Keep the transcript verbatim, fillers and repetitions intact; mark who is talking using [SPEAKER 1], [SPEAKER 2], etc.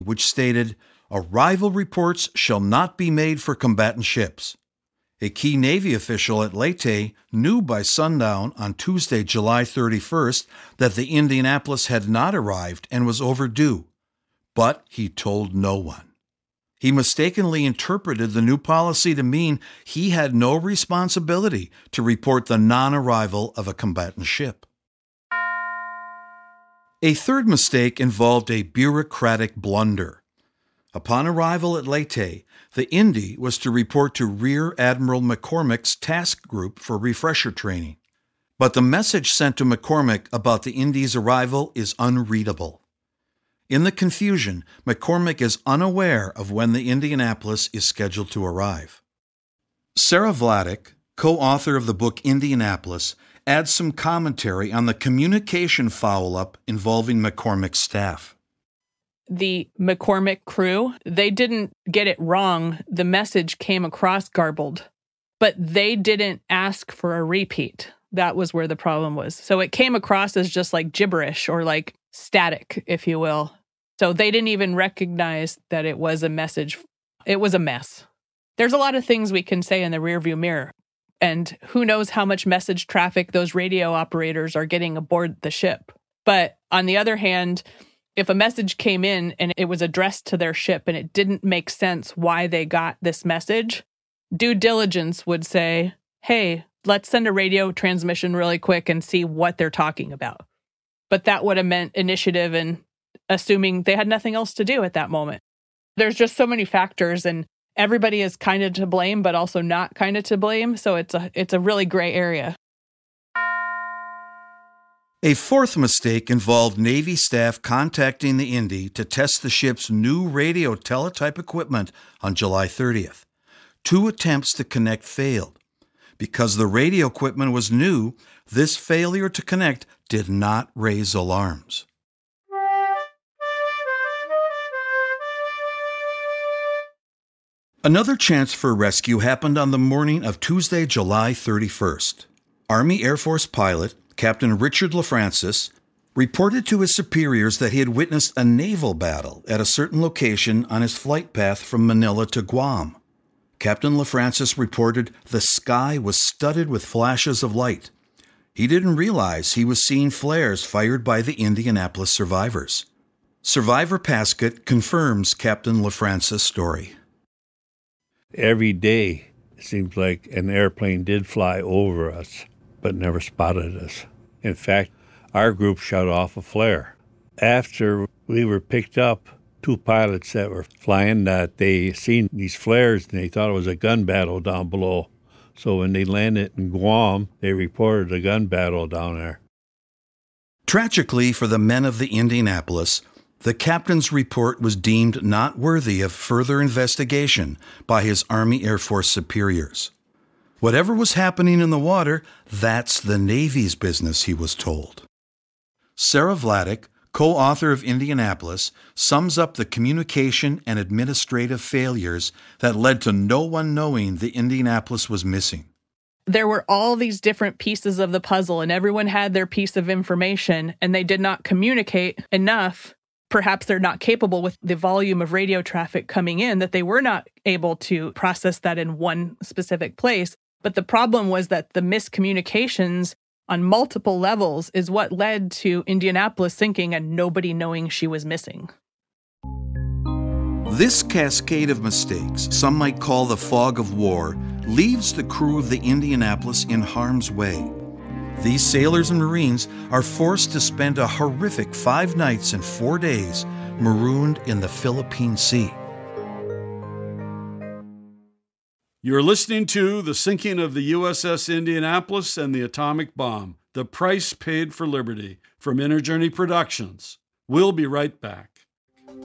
[SPEAKER 1] which stated, "Arrival reports shall not be made for combatant ships." A key Navy official at Leyte knew by sundown on Tuesday, July thirty-first, that the Indianapolis had not arrived and was overdue, but he told no one. He mistakenly interpreted the new policy to mean he had no responsibility to report the non-arrival of a combatant ship. A third mistake involved a bureaucratic blunder. Upon arrival at Leyte, the Indy was to report to Rear Admiral McCormick's task group for refresher training. But the message sent to McCormick about the Indy's arrival is unreadable. In the confusion, McCormick is unaware of when the Indianapolis is scheduled to arrive. Sarah Vladeck, co-author of the book Indianapolis, adds some commentary on the communication foul-up involving McCormick's staff.
[SPEAKER 2] The McCormick crew, they didn't get it wrong. The message came across garbled, but they didn't ask for a repeat. That was where the problem was. So it came across as just like gibberish or like static, if you will. So they didn't even recognize that it was a message. It was a mess. There's a lot of things we can say in the rearview mirror, and who knows how much message traffic those radio operators are getting aboard the ship. But on the other hand, if a message came in and it was addressed to their ship and it didn't make sense why they got this message, due diligence would say, hey, let's send a radio transmission really quick and see what they're talking about. But that would have meant initiative and assuming they had nothing else to do at that moment. There's just so many factors, and everybody is kind of to blame, but also not kind of to blame. So it's a it's a really gray area.
[SPEAKER 1] A fourth mistake involved Navy staff contacting the Indy to test the ship's new radio teletype equipment on July thirtieth. Two attempts to connect failed. Because the radio equipment was new, this failure to connect did not raise alarms. Another chance for rescue happened on the morning of Tuesday, July thirty-first. Army Air Force pilot Captain Richard LaFrancis reported to his superiors that he had witnessed a naval battle at a certain location on his flight path from Manila to Guam. Captain LaFrancis reported the sky was studded with flashes of light. He didn't realize he was seeing flares fired by the Indianapolis survivors. Survivor Paskett confirms Captain LaFrancis' story.
[SPEAKER 3] Every day, it seems like an airplane did fly over us, but never spotted us. In fact, our group shut off a flare. After we were picked up, two pilots that were flying, that they seen these flares and they thought it was a gun battle down below. So when they landed in Guam, they reported a gun battle down there.
[SPEAKER 1] Tragically for the men of the Indianapolis, the captain's report was deemed not worthy of further investigation by his Army Air Force superiors. Whatever was happening in the water, that's the Navy's business, he was told. Sarah Vladeck, co-author of Indianapolis, sums up the communication and administrative failures that led to no one knowing the Indianapolis was missing.
[SPEAKER 2] There were all these different pieces of the puzzle, and everyone had their piece of information, and they did not communicate enough. Perhaps they're not capable with the volume of radio traffic coming in, that they were not able to process that in one specific place. But the problem was that the miscommunications on multiple levels is what led to Indianapolis sinking and nobody knowing she was missing.
[SPEAKER 1] This cascade of mistakes, some might call the fog of war, leaves the crew of the Indianapolis in harm's way. These sailors and Marines are forced to spend a horrific five nights and four days marooned in the Philippine Sea.
[SPEAKER 4] You're listening to The Sinking of the U S S Indianapolis and the Atomic Bomb, The Price Paid for Liberty, from Inner Journey Productions. We'll be right back.